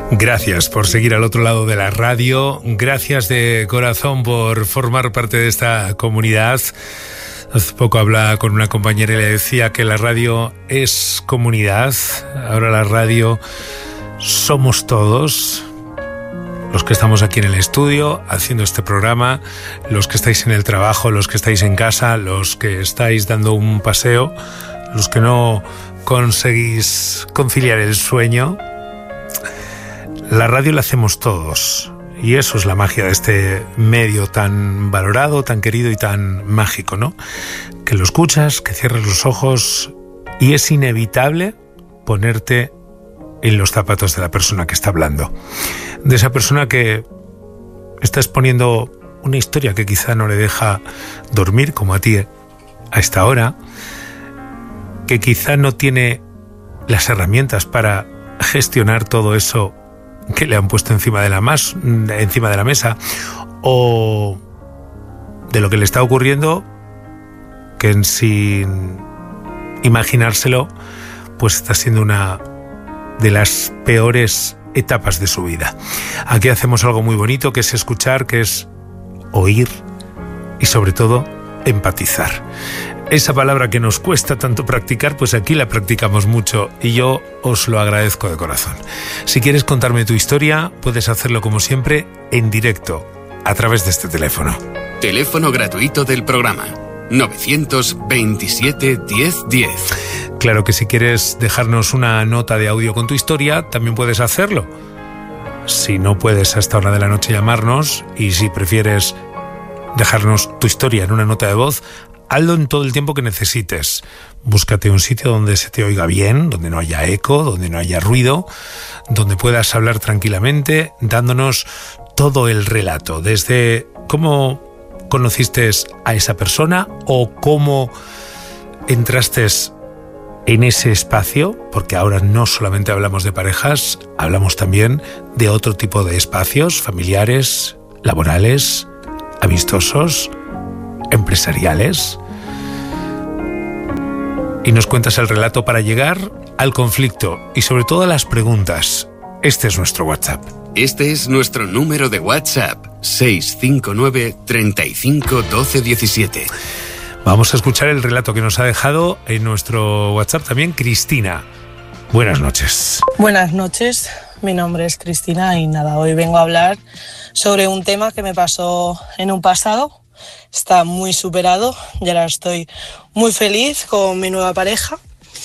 Gracias por seguir al otro lado de la radio. Gracias de corazón por formar parte de esta comunidad. Hace poco hablaba con una compañera y le decía que la radio es comunidad. Ahora la radio somos todos. Los que estamos aquí en el estudio haciendo este programa, los que estáis en el trabajo, los que estáis en casa, los que estáis dando un paseo, los que no conseguís conciliar el sueño. La radio la hacemos todos y eso es la magia de este medio tan valorado, tan querido y tan mágico, ¿no? Que lo escuchas, que cierras los ojos y es inevitable ponerte en los zapatos de la persona que está hablando, de esa persona que está exponiendo una historia que quizá no le deja dormir como a ti a esta hora, que quizá no tiene las herramientas para gestionar todo eso que le han puesto encima de la mesa, o de lo que le está ocurriendo, que sin imaginárselo, pues está siendo una de las peores etapas de su vida. Aquí hacemos algo muy bonito, que es escuchar, que es oír y sobre todo empatizar. Esa palabra que nos cuesta tanto practicar, pues aquí la practicamos mucho y yo os lo agradezco de corazón. Si quieres contarme tu historia, puedes hacerlo como siempre en directo, a través de este teléfono. Teléfono gratuito del programa 927 1010. Claro que si quieres dejarnos una nota de audio con tu historia, también puedes hacerlo. Si no puedes a esta hora de la noche llamarnos y si prefieres dejarnos tu historia en una nota de voz, hazlo en todo el tiempo que necesites. Búscate un sitio donde se te oiga bien, donde no haya eco, donde no haya ruido, donde puedas hablar tranquilamente, dándonos todo el relato, desde cómo conociste a esa persona o cómo entraste en ese espacio, porque ahora no solamente hablamos de parejas, hablamos también de otro tipo de espacios familiares, laborales, amistosos, empresariales, y nos cuentas el relato para llegar al conflicto y sobre todo a las preguntas. Este es nuestro WhatsApp. Este es nuestro número de WhatsApp, 659 35 12 17. Vamos a escuchar el relato que nos ha dejado en nuestro WhatsApp también Cristina. Buenas noches. Buenas noches, mi nombre es Cristina y nada, hoy vengo a hablar sobre un tema que me pasó en un pasado. Está muy superado y ahora estoy muy feliz con mi nueva pareja.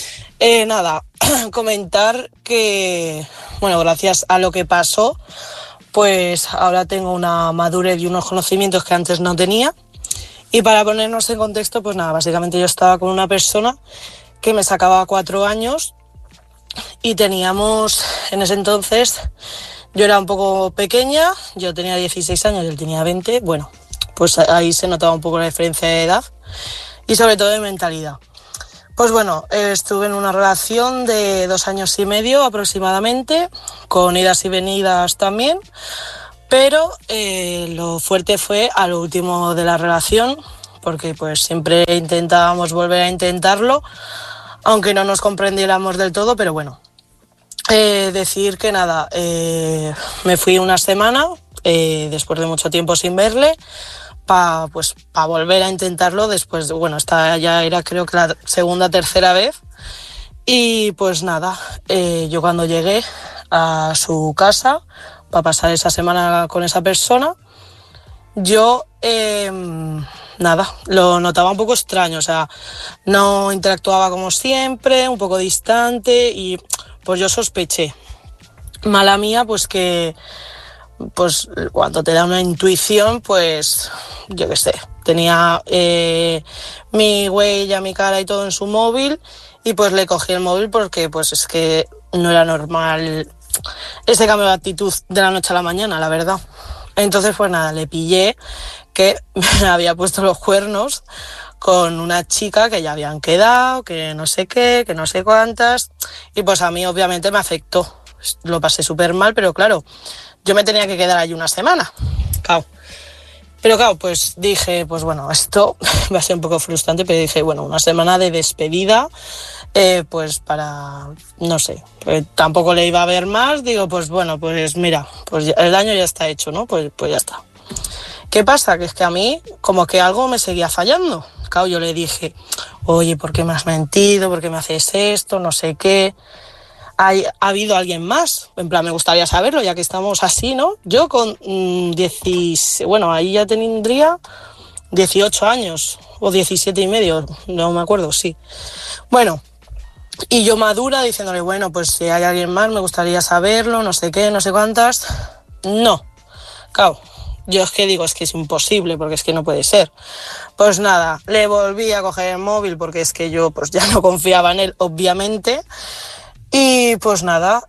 Comentar que, gracias a lo que pasó, pues ahora tengo una madurez y unos conocimientos que antes no tenía. Y para ponernos en contexto, pues nada, básicamente yo estaba con una persona que me sacaba 4 años y teníamos, en ese entonces, yo era un poco pequeña, yo tenía 16 años y él tenía 20, pues ahí se notaba un poco la diferencia de edad y sobre todo de mentalidad. Pues estuve en una relación de 2 años y medio aproximadamente, con idas y venidas también, pero lo fuerte fue a lo último de la relación, porque pues siempre intentábamos volver a intentarlo, aunque no nos comprendiéramos del todo, pero decir que nada, me fui una semana, después de mucho tiempo sin verle, para volver a intentarlo después, esta ya era creo que la segunda, tercera vez. Y pues nada, yo cuando llegué a su casa para pasar esa semana con esa persona, yo lo notaba un poco extraño, o sea, no interactuaba como siempre, un poco distante y pues yo sospeché. Mala mía, pues que cuando te da una intuición, pues yo qué sé, tenía mi huella, mi cara y todo en su móvil y pues le cogí el móvil porque pues es que no era normal ese cambio de actitud de la noche a la mañana, la verdad. Entonces pues nada, le pillé que me había puesto los cuernos con una chica que ya habían quedado, que no sé qué, que no sé cuántas, y pues a mí obviamente me afectó, lo pasé súper mal, pero claro, yo me tenía que quedar allí una semana, claro. Pero claro, pues dije, esto va a ser un poco frustrante, pero dije, una semana de despedida, pues para, no sé, pues tampoco le iba a ver más, digo, pues bueno, pues mira, pues el daño ya está hecho, ¿no? Pues ya está. ¿Qué pasa? Que es que a mí como que algo me seguía fallando. Claro, yo le dije, oye, ¿por qué me has mentido? ¿Por qué me haces esto? No sé qué. ¿Ha habido alguien más? En plan, me gustaría saberlo, ya que estamos así, ¿no? Yo con ahí ya tendría 18 años, o 17 y medio, no me acuerdo, sí. Bueno, y yo madura diciéndole, bueno, pues si hay alguien más, me gustaría saberlo, no sé qué, no sé cuántas. No, claro, yo es que digo, es que es imposible, porque es que no puede ser. Pues nada, le volví a coger el móvil, porque es que yo pues ya no confiaba en él, obviamente. Y pues nada,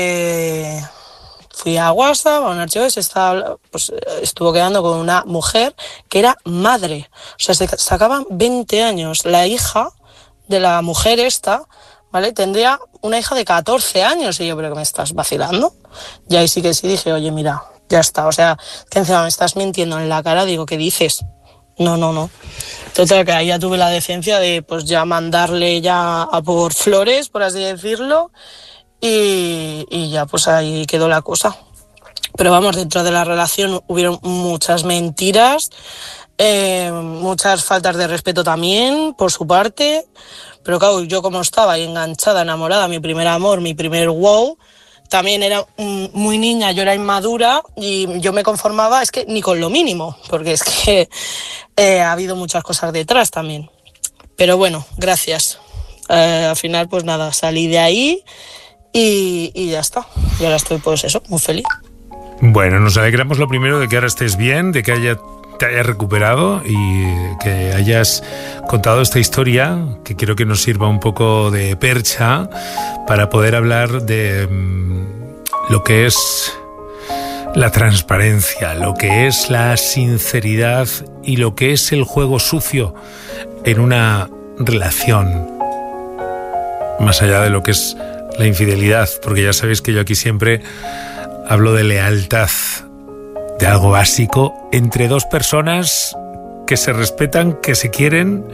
fui a WhatsApp, a un archivo, estuvo quedando con una mujer que era madre. O sea, se sacaban 20 años. La hija de la mujer esta, ¿vale? Tendría una hija de 14 años. Y yo, ¿pero que me estás vacilando? Y ahí sí dije, oye, mira, ya está. O sea, que encima me estás mintiendo en la cara. Digo, ¿qué dices? No. Total, que ahí ya tuve la decencia de pues ya mandarle ya a por flores, por así decirlo, y ya pues ahí quedó la cosa. Pero vamos, dentro de la relación hubieron muchas mentiras, muchas faltas de respeto también por su parte, pero claro, yo como estaba ahí enganchada, enamorada, mi primer amor, mi primer wow, también era muy niña, yo era inmadura y yo me conformaba, es que ni con lo mínimo, porque es que ha habido muchas cosas detrás también. Pero bueno, gracias. Al final, pues nada, salí de ahí y ya está. Y ahora estoy, pues eso, muy feliz. Bueno, nos alegramos lo primero de que ahora estés bien, de que te hayas recuperado y que hayas contado esta historia, que quiero que nos sirva un poco de percha para poder hablar de lo que es la transparencia, lo que es la sinceridad y lo que es el juego sucio en una relación, más allá de lo que es la infidelidad, porque ya sabéis que yo aquí siempre hablo de lealtad, de algo básico entre dos personas que se respetan, que se quieren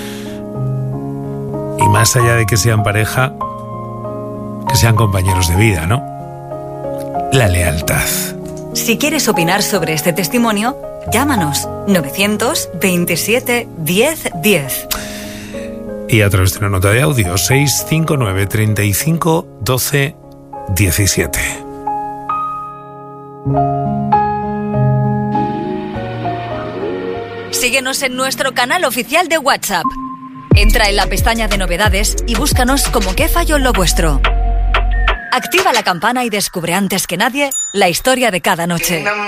y más allá de que sean pareja, que sean compañeros de vida, ¿no? La lealtad. Si quieres opinar sobre este testimonio, llámanos 927 10 10. Y a través de una nota de audio 659 35 12 17. Síguenos en nuestro canal oficial de WhatsApp. Entra en la pestaña de novedades y búscanos como ¿Qué falló en lo vuestro? Activa la campana y descubre antes que nadie la historia de cada noche.